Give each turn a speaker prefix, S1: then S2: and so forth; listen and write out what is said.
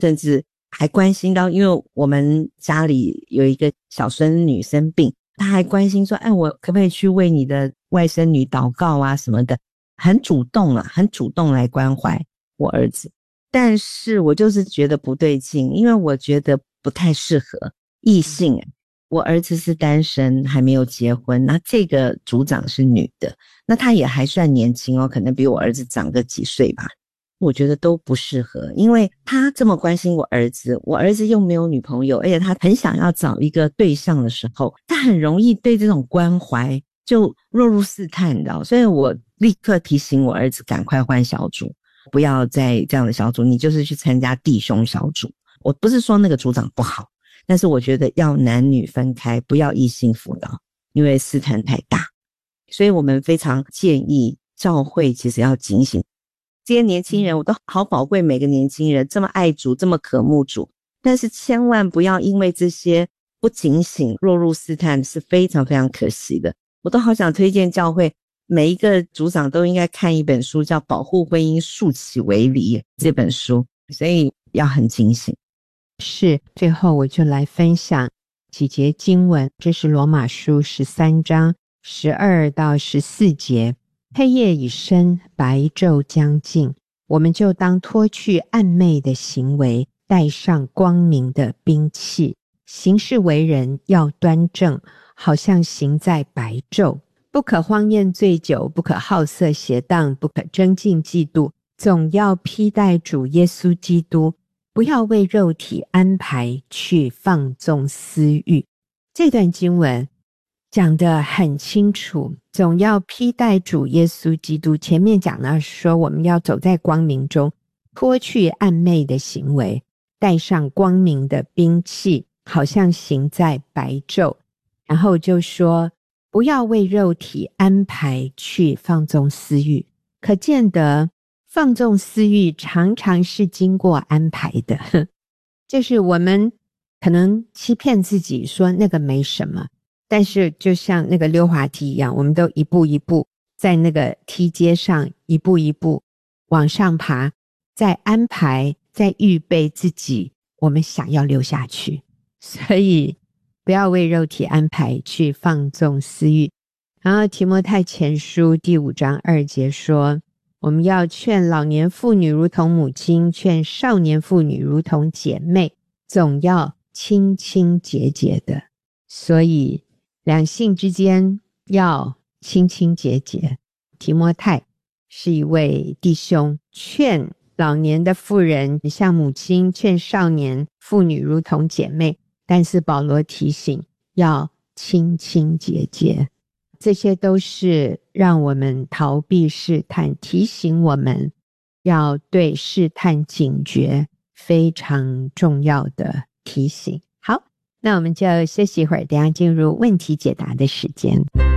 S1: 甚至还关心到，因为我们家里有一个小孙女生病，他还关心说，我可不可以去为你的外甥女祷告啊什么的，很主动很主动来关怀我儿子。但是我就是觉得不对劲，因为我觉得不太适合异性。我儿子是单身，还没有结婚，那这个组长是女的，那她也还算年轻可能比我儿子长个几岁吧。我觉得都不适合，因为他这么关心我儿子，我儿子又没有女朋友，而且他很想要找一个对象的时候，他很容易对这种关怀就落入试探，你知道，所以我立刻提醒我儿子赶快换小组，不要再这样的小组，你就是去参加弟兄小组。我不是说那个组长不好，但是我觉得要男女分开，不要异性辅导，因为试探太大。所以我们非常建议教会其实要警醒这些年轻人，我都好宝贵每个年轻人，这么爱主，这么渴慕主，但是千万不要因为这些不警醒落入试探，是非常非常可惜的。我都好想推荐教会每一个组长都应该看一本书，叫《保护婚姻树起为篱》这本书，所以要很警醒。
S2: 是，最后我就来分享几节经文，这是罗马书13章12到14节。黑夜已深，白昼将近，我们就当脱去暗昧的行为，带上光明的兵器，行事为人要端正，好像行在白昼，不可荒宴醉酒，不可好色邪荡，不可争竞嫉妒，总要披戴主耶稣基督，不要为肉体安排去放纵私欲。这段经文讲得很清楚，总要披戴主耶稣基督。前面讲了说我们要走在光明中，脱去暗昧的行为，带上光明的兵器，好像行在白昼。然后就说不要为肉体安排去放纵私欲，可见得放纵私欲常常是经过安排的，就是我们可能欺骗自己说那个没什么，但是就像那个溜滑梯一样，我们都一步一步在那个梯阶上一步一步往上爬，在安排，在预备自己我们想要溜下去。所以不要为肉体安排去放纵私欲。然后提摩太前书第5章2节说，我们要劝老年妇女如同母亲，劝少年妇女如同姐妹，总要清清洁洁的。所以两性之间要清清洁洁。提摩太是一位弟兄，劝老年的妇人像母亲，劝少年妇女如同姐妹，但是保罗提醒要清清洁洁。这些都是让我们逃避试探，提醒我们要对试探警觉，非常重要的提醒。好，那我们就休息一会儿，等一下进入问题解答的时间。